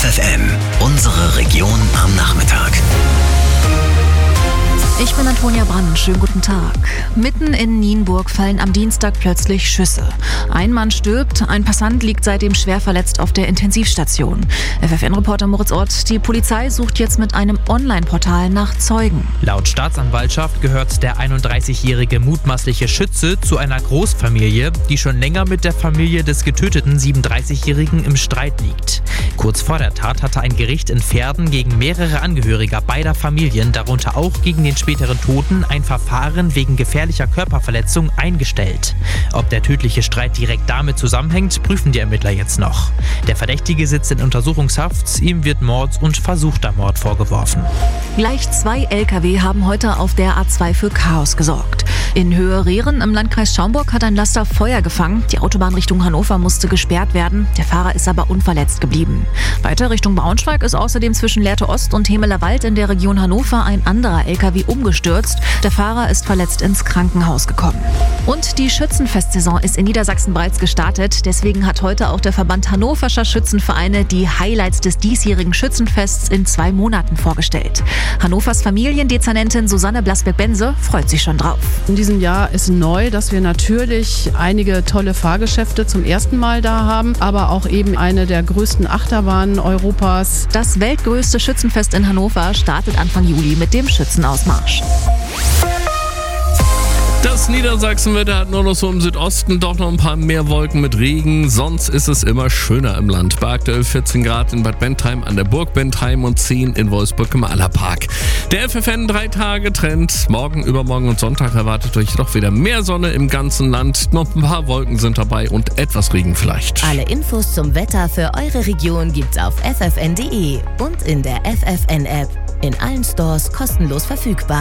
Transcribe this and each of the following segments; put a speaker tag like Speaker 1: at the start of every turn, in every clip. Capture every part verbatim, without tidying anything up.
Speaker 1: F F N, unsere Region am Nachmittag.
Speaker 2: Ich bin Antonia Brann, schönen guten Tag. Mitten in Nienburg fallen am Dienstag plötzlich Schüsse. Ein Mann stirbt, ein Passant liegt seitdem schwer verletzt auf der Intensivstation. F F N-Reporter Moritz Ott, die Polizei sucht jetzt mit einem Online-Portal nach Zeugen.
Speaker 3: Laut Staatsanwaltschaft gehört der einunddreißigjährige mutmaßliche Schütze zu einer Großfamilie, die schon länger mit der Familie des getöteten siebenunddreißigjährigen im Streit liegt. Kurz vor der Tat hatte ein Gericht in Verden gegen mehrere Angehörige beider Familien, darunter auch gegen den späteren Toten, ein Verfahren wegen gefährlicher Körperverletzung eingestellt. Ob der tödliche Streit direkt damit zusammenhängt, prüfen die Ermittler jetzt noch. Der Verdächtige sitzt in Untersuchungshaft, ihm wird Mord und versuchter Mord vorgeworfen.
Speaker 2: Gleich zwei L K W haben heute auf der A zwei für Chaos gesorgt. In Höhe Rehren im Landkreis Schaumburg hat ein Laster Feuer gefangen. Die Autobahn Richtung Hannover musste gesperrt werden. Der Fahrer ist aber unverletzt geblieben. Weiter Richtung Braunschweig ist außerdem zwischen Lehrte Ost und Hemeler Wald in der Region Hannover ein anderer L K W umgestürzt. Der Fahrer ist verletzt ins Krankenhaus gekommen. Und die Schützenfestsaison ist in Niedersachsen bereits gestartet. Deswegen hat heute auch der Verband Hannoverscher Schützenvereine die Highlights des diesjährigen Schützenfests in zwei Monaten vorgestellt. Hannovers Familiendezernentin Susanne Blasberg-Bense freut sich schon drauf.
Speaker 4: In diesem Jahr ist neu, dass wir natürlich einige tolle Fahrgeschäfte zum ersten Mal da haben, aber auch eben eine der größten Achterbahnen Europas.
Speaker 2: Das weltgrößte Schützenfest in Hannover startet Anfang Juli mit dem Schützenausmarsch.
Speaker 5: Das Niedersachsenwetter hat nur noch so im Südosten doch noch ein paar mehr Wolken mit Regen. Sonst ist es immer schöner im Land. Bei aktuell vierzehn Grad in Bad Bentheim an der Burg Bentheim und zehn in Wolfsburg im Allerpark. Der F F N drei Tage Trend. Morgen, übermorgen und Sonntag erwartet euch doch wieder mehr Sonne im ganzen Land. Noch ein paar Wolken sind dabei und etwas Regen vielleicht.
Speaker 6: Alle Infos zum Wetter für eure Region gibt's auf f f n punkt d e und in der F F N-App. In allen Stores kostenlos verfügbar.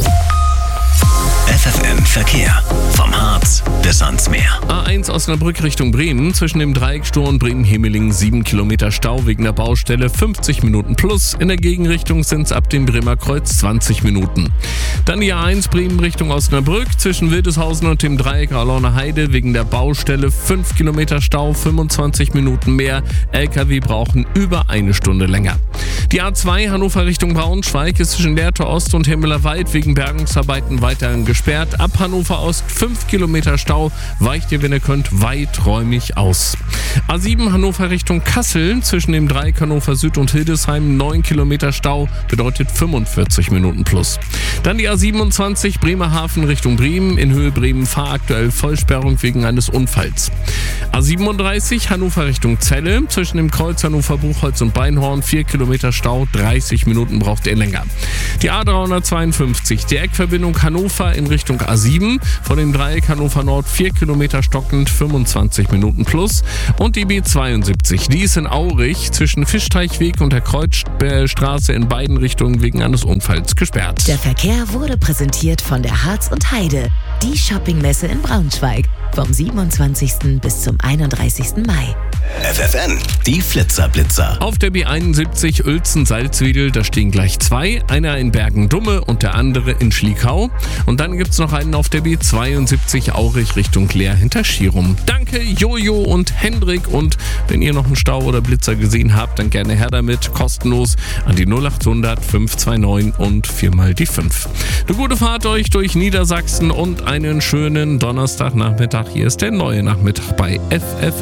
Speaker 1: F F N Verkehr. Vom Harz bis ans Meer.
Speaker 5: A eins Osnabrück Richtung Bremen. Zwischen dem Dreieckstor und Bremen-Hemeling sieben Kilometer Stau wegen der Baustelle, fünfzig Minuten plus. In der Gegenrichtung sind es ab dem Bremer Kreuz zwanzig Minuten. Dann die A eins Bremen Richtung Osnabrück. Zwischen Wildeshausen und dem Dreieck Alauner Heide wegen der Baustelle fünf Kilometer Stau, fünfundzwanzig Minuten mehr. L K W brauchen über eine Stunde länger. Die A zwei Hannover Richtung Braunschweig ist zwischen Lehrte Ost und Hemeler Wald wegen Bergungsarbeiten weiterhin gesperrt. Ab Hannover Ost fünf Kilometer Stau. Weicht ihr, wenn ihr könnt, weiträumig aus. A sieben Hannover Richtung Kassel. Zwischen dem Dreieck Hannover Süd und Hildesheim neun Kilometer Stau. Bedeutet fünfundvierzig Minuten plus. Dann die A siebenundzwanzig Bremerhaven Richtung Bremen. In Höhe Bremen fahraktuell Vollsperrung wegen eines Unfalls. A siebenunddreißig Hannover Richtung Celle. Zwischen dem Kreuz Hannover Buchholz und Beinhorn vier Kilometer Stau. dreißig Minuten braucht ihr länger. Die A dreihundertzweiundfünfzig. Die Eckverbindung Hannover in Richtung A sieben. Von dem Dreieck Hannover Nord vier Kilometer stockend, fünfundzwanzig Minuten plus. Und die B zweiundsiebzig. Die ist in Aurich zwischen Fischteichweg und der Kreuzstraße in beiden Richtungen wegen eines Unfalls gesperrt.
Speaker 6: Der Verkehr wurde präsentiert von der Harz und Heide. Die Shoppingmesse in Braunschweig. Vom siebenundzwanzigsten bis zum einunddreißigsten Mai.
Speaker 1: F F N, die Flitzerblitzer.
Speaker 5: Auf der B einundsiebzig Uelzen-Salzwedel, da stehen gleich zwei. Einer in Bergen-Dumme und der andere in Schliekau. Und dann gibt's noch einen auf der B zweiundsiebzig Aurich Richtung Leer hinter Schierum. Danke Jojo und Hendrik. Und wenn ihr noch einen Stau oder Blitzer gesehen habt, dann gerne her damit. Kostenlos an die null achthundert fünf zwei neun und viermal die fünf. Eine gute Fahrt euch durch Niedersachsen und einen schönen Donnerstagnachmittag. Hier ist der neue Nachmittag bei F F N.